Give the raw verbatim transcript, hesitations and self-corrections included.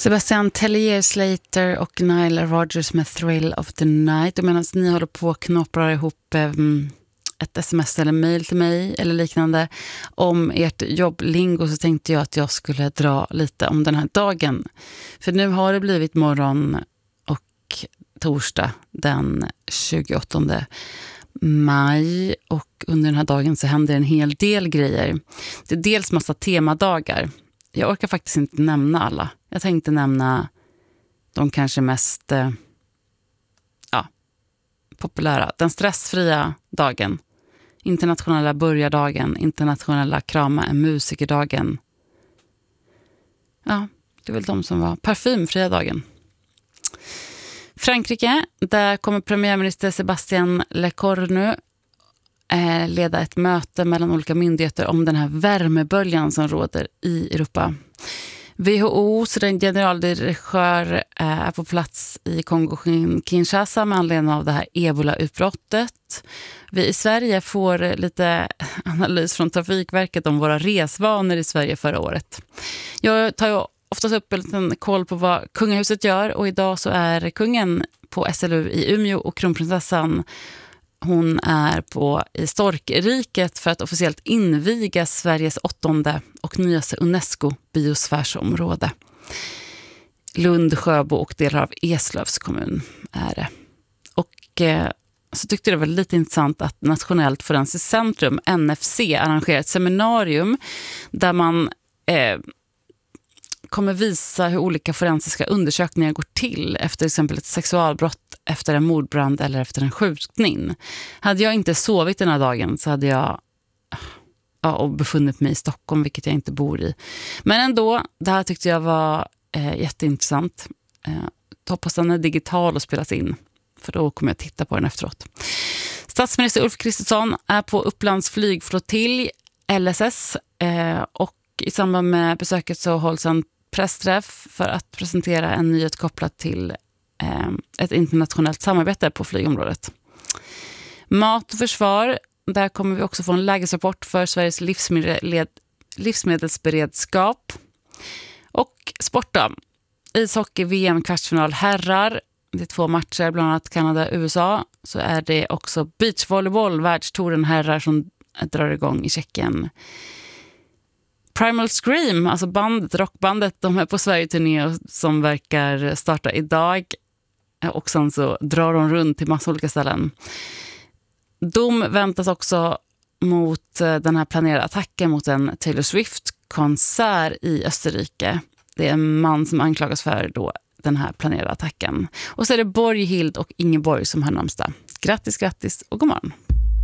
Sebastian Tellier, Slater och Nile Rodgers med Thrill of the Night. Och medan ni håller på och knopprar ihop um, ett sms eller mejl till mig eller liknande om ert jobblingo, så tänkte jag att jag skulle dra lite om den här dagen. För nu har det blivit morgon och torsdag den tjugoåttonde maj, och under den här dagen så händer en hel del grejer. Det är dels massa temadagar. Jag orkar faktiskt inte nämna alla. Jag tänkte nämna de kanske mest eh, ja, populära. Den stressfria dagen. Internationella börjardagen. Internationella krama en musikerdagen. Ja, det är väl de som var parfymfria dagen. Frankrike, där kommer premiärminister Sébastien Lecornu eh, leda ett möte mellan olika myndigheter om den här värmeböljan som råder i Europa. W H O:s generaldirektör är på plats i Kongo-Kinshasa med anledning av det här ebola-utbrottet. Vi i Sverige får lite analys från Trafikverket om våra resvanor i Sverige förra året. Jag tar ju oftast upp en liten koll på vad kungahuset gör, och idag så är kungen på S L U i Umeå och kronprinsessan, hon är på i Storkriket för att officiellt inviga Sveriges åttonde och nyaste UNESCO-biosfärsområde. Lund, Sjöbo och delar av Eslövs kommun är det. Och eh, så tyckte jag det var lite intressant att Nationellt forensiskt centrum, N F C, arrangerar ett seminarium där man eh, kommer visa hur olika forensiska undersökningar går till efter till exempel ett sexualbrott, efter en mordbrand eller efter en skjutning. Hade jag inte sovit den här dagen så hade jag ja, och befunnit mig i Stockholm, vilket jag inte bor i. Men ändå, det här tyckte jag var eh, jätteintressant. Eh, hoppas den är digital och spelas in, för då kommer jag titta på den efteråt. Statsminister Ulf Kristersson är på Upplands flygflottilj, L S S, eh, och i samband med besöket så hålls en pressträff för att presentera en nyhet kopplat till eh, ett internationellt samarbete på flygområdet. Mat och försvar, där kommer vi också få en lägesrapport för Sveriges livsmedel, livsmedelsberedskap. Och sport då. Ishockey-V M-kvartsfinal herrar. Det är två matcher, bland annat Kanada och U S A. Så är det också beachvolleyboll, världstouren herrar, som drar igång i Tjeckien. Primal Scream, alltså bandet, rockbandet, de är på Sverige-turné som verkar starta idag. Och sen så drar de runt till massa olika ställen. De väntas också mot den här planerade attacken mot en Taylor Swift-konsert i Österrike. Det är en man som anklagas för då den här planerade attacken. Och så är det Borghild och Ingeborg som har namnsdag. Grattis, grattis och god morgon.